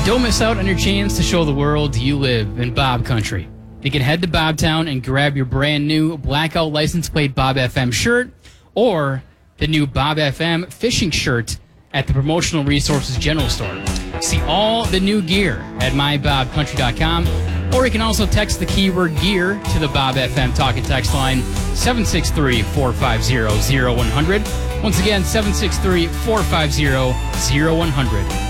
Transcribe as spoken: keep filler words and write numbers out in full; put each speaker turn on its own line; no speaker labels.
Don't miss out on your chance to show the world you live in Bob Country. You can head to Bobtown and grab your brand new blackout license plate Bob F M shirt or the new Bob F M fishing shirt at the Promotional Resources General Store. See all the new gear at my bob country dot com, or you can also text the keyword gear to the Bob F M talk and text line seven six three, four five zero, zero one zero zero. Once again, seven six three, four five zero, zero one zero zero.